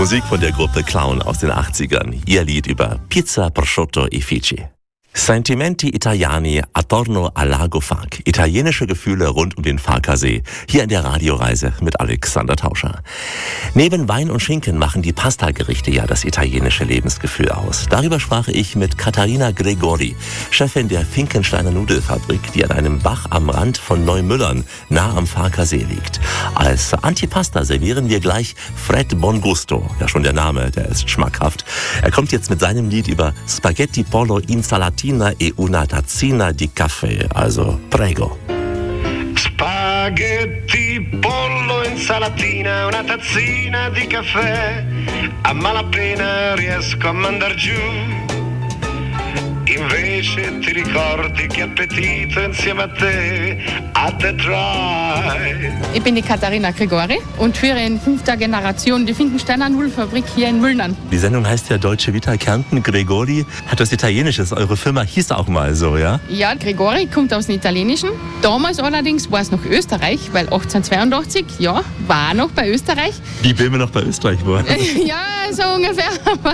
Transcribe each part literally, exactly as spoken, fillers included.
Musik von der Gruppe Clown aus den achtzigern. Ihr Lied über Pizza, Prosciutto e Fici. Sentimenti Italiani attorno al Lago Fag. Italienische Gefühle rund um den Farkasee. Hier in der Radioreise mit Alexander Tauscher. Neben Wein und Schinken machen die Pastagerichte ja das italienische Lebensgefühl aus. Darüber sprach ich mit Katharina Gregori, Chefin der Finkensteiner Nudelfabrik, die an einem Bach am Rand von Neumüllern nah am Farkasee liegt. Als Antipasta servieren wir gleich Fred Bongusto. Ja, schon der Name, der ist schmackhaft. Er kommt jetzt mit seinem Lied über Spaghetti Pollo Insalatina e una tazzina di caffè, also prego. Spaghetti, pollo, insalatina, una tazzina di caffè, a malapena riesco a mandar giù, invece ti ricordi che appetito insieme a te, a te try. Ich bin die Katharina Gregori und führe in fünfter Generation die Finkensteiner Nudelfabrik hier in Müllnern. Die Sendung heißt ja Deutsche Vita Kärnten. Gregori hat was Italienisches. Eure Firma hieß auch mal so, ja? Ja, Gregori kommt aus dem Italienischen. Damals allerdings war es noch Österreich, weil achtzehnhundertzweiundachtzig, ja, war noch bei Österreich. Wie bin wir noch bei Österreich geworden? Ja, so ungefähr.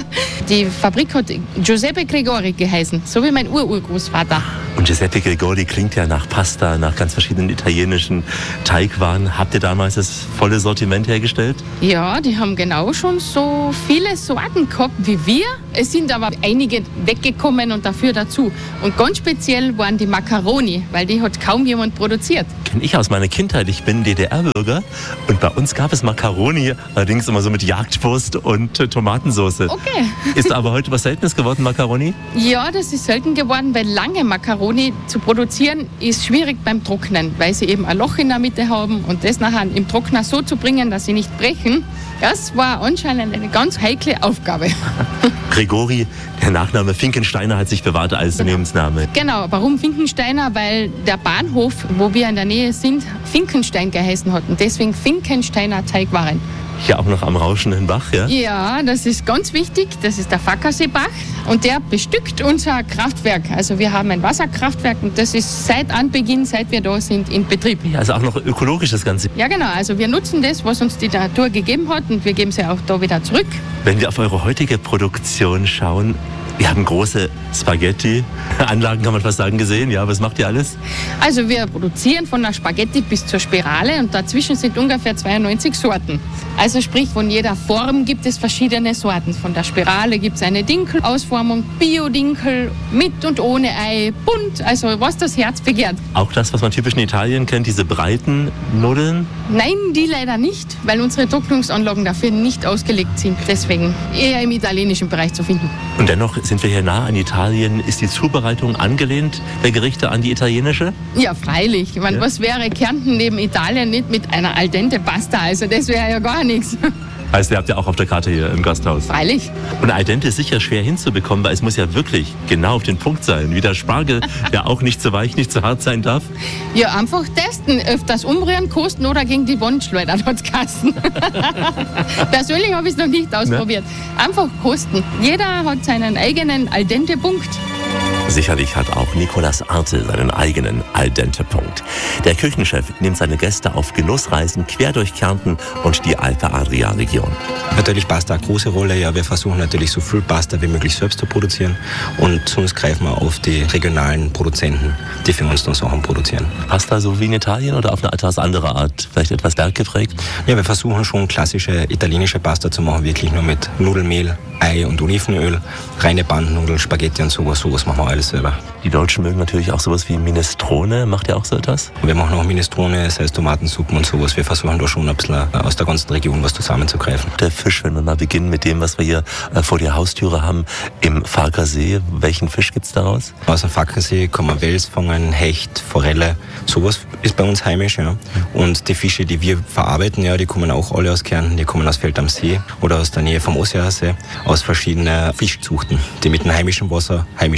Die Fabrik hat Giuseppe Gregori geheißen, so wie mein Ururgroßvater. Und Giuseppe Gregori klingt ja nach Pasta, nach ganz verschiedenen italienischen Teigwaren. Habt ihr damals das volle Sortiment hergestellt? Ja, die haben genau schon so viele Sorten gehabt wie wir. Es sind aber einige weggekommen und dafür dazu. Und ganz speziell waren die Macaroni, weil die hat kaum jemand produziert. Kenn ich aus meiner Kindheit. Ich bin D D R-Bürger und bei uns gab es Macaroni, allerdings immer so mit Jagdwurst und äh, Tomatensauce. Okay. Ist aber heute was Seltenes geworden, Macaroni? Ja, das ist selten geworden, weil lange Macaroni zu produzieren ist schwierig beim Trocknen, weil sie eben ein Loch in der Mitte haben und das nachher im Trockner so zu bringen, dass sie nicht brechen, das war anscheinend eine ganz heikle Aufgabe. Gregori, der Nachname Finkensteiner hat sich bewahrt als Genau. Lebensname. Genau, warum Finkensteiner? Weil der Bahnhof, wo wir in der Nähe sind, Finkenstein geheißen hat und deswegen Finkensteiner Teigwaren. Hier auch noch am rauschenden Bach, ja? Ja, das ist ganz wichtig. Das ist der Farkaseebach und der bestückt unser Kraftwerk. Also wir haben ein Wasserkraftwerk und das ist seit Anbeginn, seit wir da sind, in Betrieb. Ja, also auch noch ökologisch das Ganze. Ja genau, also wir nutzen das, was uns die Natur gegeben hat und wir geben sie auch da wieder zurück. Wenn wir auf eure heutige Produktion schauen, wir haben große Spaghetti-Anlagen, kann man fast sagen, gesehen. Ja, was macht ihr alles? Also wir produzieren von der Spaghetti bis zur Spirale und dazwischen sind ungefähr zweiundneunzig Sorten. Also sprich, von jeder Form gibt es verschiedene Sorten. Von der Spirale gibt es eine Dinkel-Ausformung, Bio-Dinkel, mit und ohne Ei, bunt, also was das Herz begehrt. Auch das, was man typisch in Italien kennt, diese breiten Nudeln? Nein, die leider nicht, weil unsere Trocknungsanlagen dafür nicht ausgelegt sind. Deswegen eher im italienischen Bereich zu finden. Und dennoch sind wir hier nah an Italien. Ist die Zubereitung angelehnt der Gerichte an die italienische? Ja, freilich. Ich meine, Ja. was wäre Kärnten neben Italien nicht mit einer al dente Pasta? Also das wäre ja gar nichts. Heißt, ihr habt ja auch auf der Karte hier im Gasthaus. Freilich. Und al dente ist sicher schwer hinzubekommen, weil es muss ja wirklich genau auf den Punkt sein. Wie der Spargel, der auch nicht zu weich, nicht zu hart sein darf. Ja, einfach testen. Öfters umrühren, kosten oder gegen die Wand schleudern, hat's geheißen. Persönlich habe ich es noch nicht ausprobiert. Einfach kosten. Jeder hat seinen eigenen al dente Punkt. Sicherlich hat auch Nicolas Arte seinen eigenen al dente Punkt. Der Küchenchef nimmt seine Gäste auf Genussreisen quer durch Kärnten und die Alpe-Adria-Region. Natürlich Pasta eine große Rolle. Ja, wir versuchen natürlich so viel Pasta wie möglich selbst zu produzieren und sonst greifen wir auf die regionalen Produzenten, die für uns dann Sachen produzieren. Pasta so wie in Italien oder auf eine etwas andere Art? Vielleicht etwas berggeprägt? Ja, wir versuchen schon klassische italienische Pasta zu machen, wirklich nur mit Nudelmehl, Ei und Olivenöl, reine Bandnudeln, Spaghetti und sowas, sowas machen wir alles selber. Die Deutschen mögen natürlich auch sowas wie Minestrone. Macht ihr auch so etwas? Wir machen auch Minestrone, das heißt Tomatensuppen und sowas. Wir versuchen da schon ein bisschen aus der ganzen Region was zusammenzugreifen. Der Fisch, wenn wir mal beginnen mit dem, was wir hier äh, vor der Haustüre haben, im Farkasee. Welchen Fisch gibt's daraus? Aus dem Farkasee kann man Wels fangen, Hecht, Forelle, sowas ist bei uns heimisch, ja. Und die Fische, die wir verarbeiten, ja, die kommen auch alle aus Kärnten, die kommen aus Feld am See oder aus der Nähe vom Ossiarsee, aus verschiedenen Fischzuchten, die mit dem heimischen Wasser heimische Fische züchten.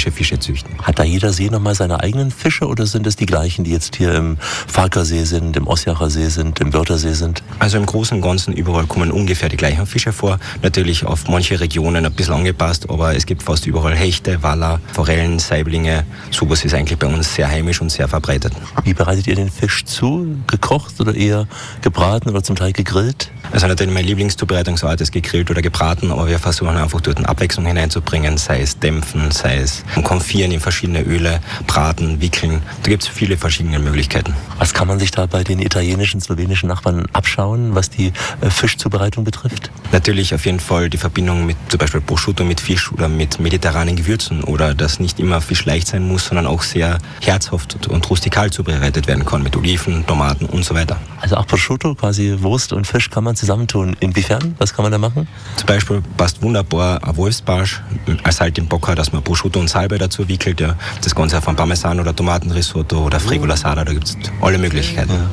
züchten. Hat da jeder See nochmal seine eigenen Fische oder sind es die gleichen, die jetzt hier im Farkasee sind, im Osjacher See sind, im Wörthersee sind? Also im Großen und Ganzen überall kommen ungefähr die gleichen Fische vor. Natürlich auf manche Regionen ein bisschen angepasst, aber es gibt fast überall Hechte, Waller, Forellen, Saiblinge. Sowas ist eigentlich bei uns sehr heimisch und sehr verbreitet. Wie bereitet ihr den Fisch zu? Gekocht oder eher gebraten oder zum Teil gegrillt? Also natürlich meine Lieblingszubereitungsart ist gegrillt oder gebraten, aber wir versuchen einfach dort eine Abwechslung hineinzubringen, sei es dämpfen, sei es konfieren in verschiedene Öle, braten, wickeln. Da gibt es viele verschiedene Möglichkeiten. Was kann man sich da bei den italienischen, slowenischen Nachbarn abschauen, was die äh, Fischzubereitung betrifft? Natürlich auf jeden Fall die Verbindung mit zum Beispiel Prosciutto mit Fisch oder mit mediterranen Gewürzen oder dass nicht immer Fisch leicht sein muss, sondern auch sehr herzhaft und rustikal zubereitet werden kann mit Oliven, Tomaten und so weiter. Also auch Prosciutto, quasi Wurst und Fisch kann man zusammentun. Inwiefern? Was kann man da machen? Zum Beispiel passt wunderbar ein Wolfsbarsch als halt im Bocker, dass man Prosciutto und Salbei dazu wickelt. Ja. Das Ganze auf ein Parmesan oder Tomatenrisotto oder Fregola Sala, da gibt es alle Möglichkeiten. Ja.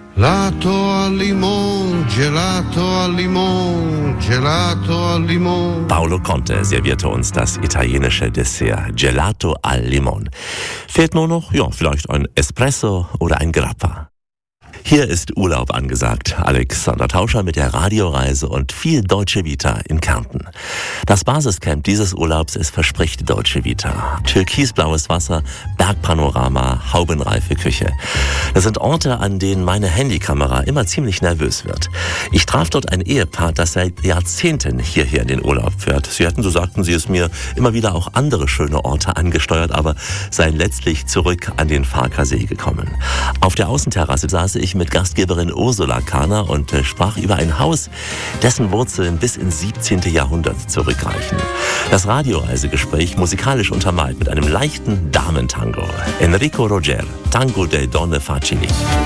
Lato al limon, gelato al limon, gelato al limon. Paolo Conte servierte uns das italienische Dessert Gelato al Limon. Fehlt nur noch, ja, vielleicht ein Espresso oder ein Grappa. Hier ist Urlaub angesagt. Alexander Tauscher mit der Radioreise und viel Deutsche Vita in Kärnten. Das Basiscamp dieses Urlaubs ist verspricht Deutsche Vita. Türkisblaues Wasser, Bergpanorama, haubenreife Küche. Das sind Orte, an denen meine Handykamera immer ziemlich nervös wird. Ich traf dort ein Ehepaar, das seit Jahrzehnten hierher in den Urlaub fährt. Sie hatten, so sagten sie es mir, immer wieder auch andere schöne Orte angesteuert, aber seien letztlich zurück an den Farkasee gekommen. Auf der Außenterrasse saß ich mit Gastgeberin Ursula Kahner und sprach über ein Haus, dessen Wurzeln bis ins siebzehnte. Jahrhundert zurückreichen. Das Radioreisegespräch musikalisch untermalt mit einem leichten Damentango. Enrico Roger, Tango delle Donne Facili.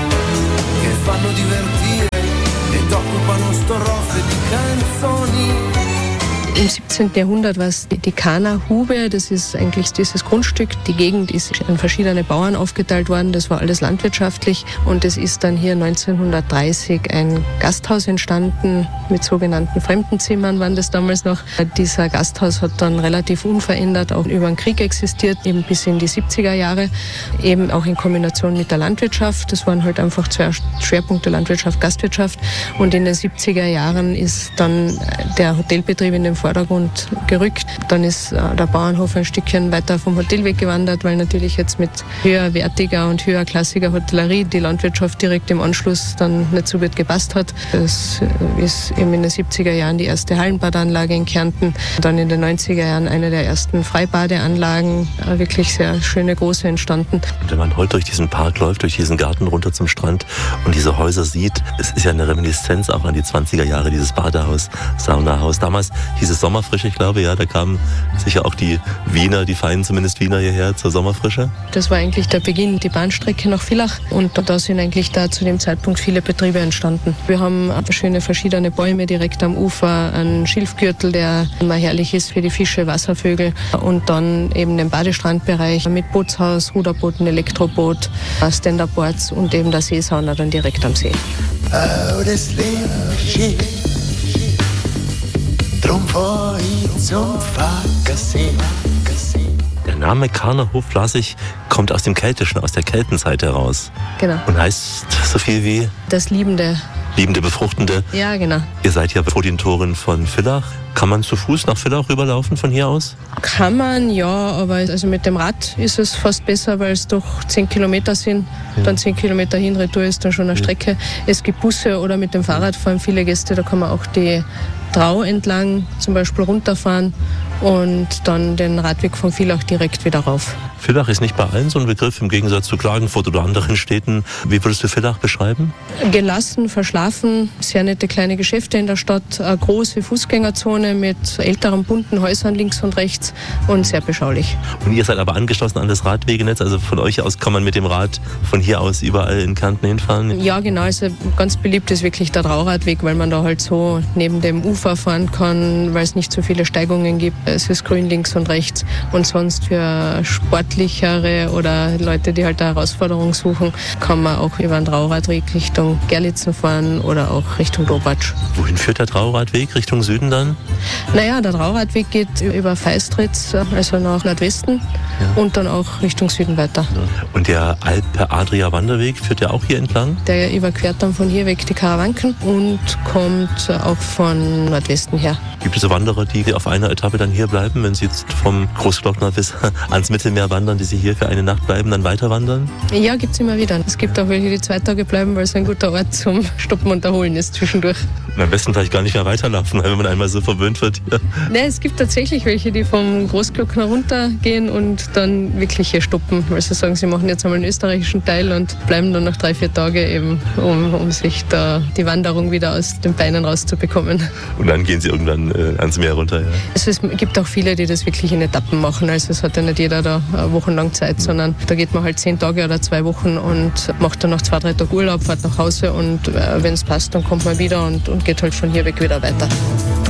Che fanno divertire ed occupano strofe di canzoni. Im siebzehnten. Jahrhundert war es die Kahner-Hube, das ist eigentlich dieses Grundstück. Die Gegend ist an verschiedene Bauern aufgeteilt worden, das war alles landwirtschaftlich und es ist dann hier neunzehnhundertdreißig ein Gasthaus entstanden, mit sogenannten Fremdenzimmern waren das damals noch. Dieser Gasthaus hat dann relativ unverändert auch über den Krieg existiert, eben bis in die siebziger Jahre, eben auch in Kombination mit der Landwirtschaft. Das waren halt einfach zwei Schwerpunkte, Landwirtschaft, Gastwirtschaft und in den siebziger Jahren ist dann der Hotelbetrieb in den Vordergrund gerückt. Dann ist der Bauernhof ein Stückchen weiter vom Hotel weggewandert, weil natürlich jetzt mit höherwertiger und höherklassiger Hotellerie die Landwirtschaft direkt im Anschluss dann nicht so gut gepasst hat. Es ist eben in den siebziger Jahren die erste Hallenbadanlage in Kärnten, dann in den neunziger Jahren eine der ersten Freibadeanlagen, wirklich sehr schöne große entstanden. Und wenn man heute durch diesen Park läuft, durch diesen Garten runter zum Strand und diese Häuser sieht, es ist ja eine Reminiszenz auch an die zwanziger Jahre, dieses Badehaus, Saunahaus. Damals hieß es Sommerfrische, ich glaube, ja, da kamen sicher auch die Wiener, die feinen zumindest Wiener hierher zur Sommerfrische. Das war eigentlich der Beginn, die Bahnstrecke nach Villach und da sind eigentlich da zu dem Zeitpunkt viele Betriebe entstanden. Wir haben schöne verschiedene Bäume direkt am Ufer, einen Schilfgürtel, der immer herrlich ist für die Fische, Wasservögel und dann eben den Badestrandbereich mit Bootshaus, Ruderbooten, Elektroboot, Stand-Up-Boards und eben der Seesauna dann direkt am See. Oh, das Leben steht. Drum fahr ich zum Farkasee. Der Name Kahnerhof, las ich, kommt aus dem Keltischen, aus der Keltenzeit heraus. Genau. Und heißt so viel wie? Das Liebende. Liebende, Befruchtende. Ja, genau. Ihr seid ja vor den Toren von Villach. Kann man zu Fuß nach Villach rüberlaufen von hier aus? Kann man, ja, aber also mit dem Rad ist es fast besser, weil es doch zehn Kilometer sind. Ja. Dann zehn Kilometer hin, retour ist dann schon eine Strecke. Ja. Es gibt Busse oder mit dem Fahrrad fahren viele Gäste, da kann man auch die Drau entlang zum Beispiel runterfahren und dann den Radweg von Villach direkt wieder rauf. Villach ist nicht bei allen so ein Begriff, im Gegensatz zu Klagenfurt oder anderen Städten. Wie würdest du Villach beschreiben? Gelassen, verschlafen, sehr nette kleine Geschäfte in der Stadt, eine große Fußgängerzone mit älteren bunten Häusern links und rechts und sehr beschaulich. Und ihr seid aber angeschlossen an das Radwegenetz, also von euch aus kann man mit dem Rad von hier aus überall in Kärnten hinfahren? Ja, genau, also ganz beliebt ist wirklich der Drauradweg, weil man da halt so neben dem Ufer fahren kann, weil es nicht so viele Steigungen gibt. Es ist grün links und rechts und sonst für Sportler Sportlichere oder Leute, die halt eine Herausforderung suchen, kann man auch über einen Trauradweg Richtung Gerlitzen fahren oder auch Richtung Dobatsch. Wohin führt der Trauradweg? Richtung Süden dann? Naja, der Trauradweg geht über Feistritz, also nach Nordwesten ja. und dann auch Richtung Süden weiter. Ja. Und der Alpe-Adria-Wanderweg führt ja auch hier entlang? Der überquert dann von hier weg die Karawanken und kommt auch von Nordwesten her. Gibt es so Wanderer, die auf einer Etappe dann hier bleiben, wenn sie jetzt vom Großglockner bis ans Mittelmeer wandern, die sie hier für eine Nacht bleiben, dann weiter wandern? Ja, gibt es immer wieder. Es gibt auch welche, die zwei Tage bleiben, weil es ein guter Ort zum Stoppen und Erholen ist zwischendurch. Und am besten vielleicht gar nicht mehr weiterlaufen, wenn man einmal so verwöhnt wird hier. Nee, es gibt tatsächlich welche, die vom Großglockner runtergehen und dann wirklich hier stoppen, weil sie sagen, sie machen jetzt einmal den österreichischen Teil und bleiben dann noch drei, vier Tage eben, um, um sich da die Wanderung wieder aus den Beinen rauszubekommen. Und dann gehen sie irgendwann äh, ans Meer runter, ja? Also es gibt auch viele, die das wirklich in Etappen machen, also es hat ja nicht jeder da wochenlang Zeit, sondern da geht man halt zehn Tage oder zwei Wochen und macht dann noch zwei, drei Tage Urlaub, fährt nach Hause und äh, wenn es passt, dann kommt man wieder und, und geht halt von hier weg wieder weiter.